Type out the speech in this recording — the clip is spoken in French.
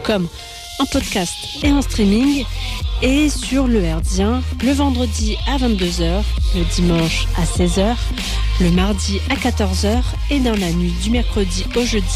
comme en podcast et en streaming, et sur le Herdien le vendredi à 22h, le dimanche à 16h, le mardi à 14h et dans la nuit du mercredi au jeudi